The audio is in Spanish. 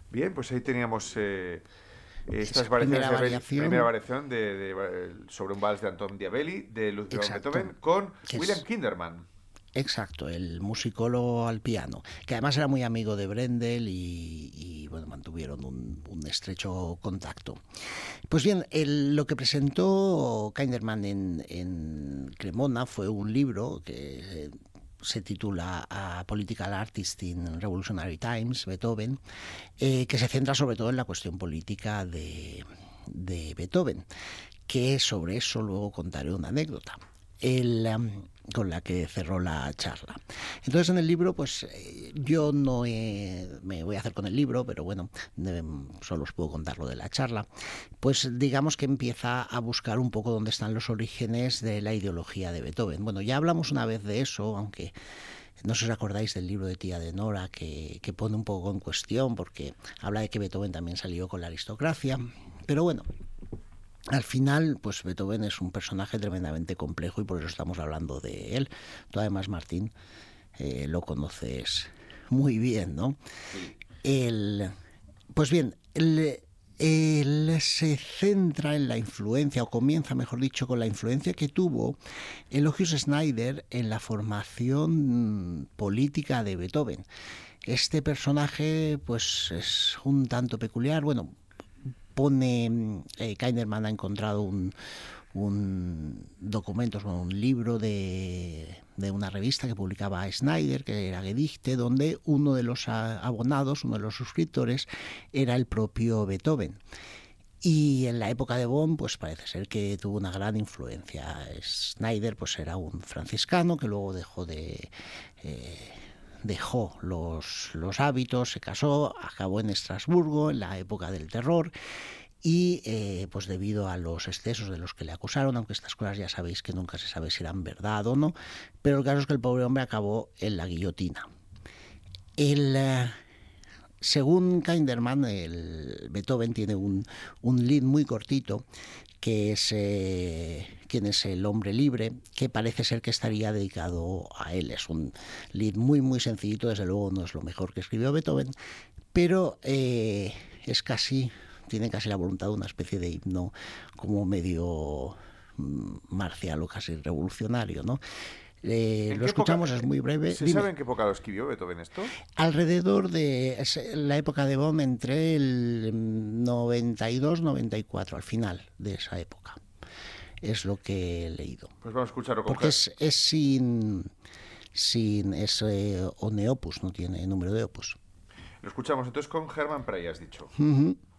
Bien, pues ahí teníamos estas Esa variaciones primera de primera variación, variación sobre un vals de Anton Diabelli de Ludwig van exacto, Beethoven con que William es Kinderman. exacto, el musicólogo al piano, que además era muy amigo de Brendel bueno, mantuvieron un estrecho contacto. Pues bien, lo que presentó Kinderman en Cremona fue un libro que se titula A Political Artist in Revolutionary Times, Beethoven, que se centra sobre todo en la cuestión política de Beethoven, que sobre eso luego contaré una anécdota. Con la que cerró la charla. Entonces en el libro, pues yo no me voy a hacer con el libro, pero bueno, solo os puedo contar lo de la charla. Pues digamos que empieza a buscar un poco dónde están los orígenes de la ideología de Beethoven. Bueno, ya hablamos una vez de eso, aunque no sé si os acordáis del libro de Tía de Nora que pone un poco en cuestión porque habla de que Beethoven también salió con la aristocracia. Pero bueno, al final, pues Beethoven es un personaje tremendamente complejo y por eso estamos hablando de él. Tú además, Martín, lo conoces muy bien, ¿no? Sí. El, pues bien, él se centra en la influencia, o comienza, mejor dicho, con la influencia que tuvo Elogius Schneider en la formación política de Beethoven. Este personaje, pues, es un tanto peculiar. Bueno, Kinderman ha encontrado un documentos, bueno, un libro de una revista que publicaba Schneider, que era Gedichte, donde uno de los abonados, uno de los suscriptores, era el propio Beethoven. Y en la época de Bonn, pues parece ser que tuvo una gran influencia. Schneider, pues era un franciscano que luego dejó los hábitos, se casó, acabó en Estrasburgo en la época del terror y pues debido a los excesos de los que le acusaron, aunque estas cosas ya sabéis que nunca se sabe si eran verdad o no, pero el caso es que el pobre hombre acabó en la guillotina. El, Según Kinderman, el Beethoven tiene un lied muy cortito que es quién es el hombre libre, que parece ser que estaría dedicado a él. Es un lied muy muy sencillito, desde luego no es lo mejor que escribió Beethoven, pero es casi, tiene casi la voluntad de una especie de himno como medio marcial o casi revolucionario, ¿no? ¿En Lo qué época? escuchamos, es muy breve. ¿Se sabe Dime, en qué época lo escribió Beethoven esto? alrededor de la época de Bonn, entre el 92-94, al final de esa época. Es lo que he leído. Pues vamos a escucharlo con Porque es sin es oneopus, no tiene número de opus. Lo escuchamos entonces con Hermann Prey, has dicho.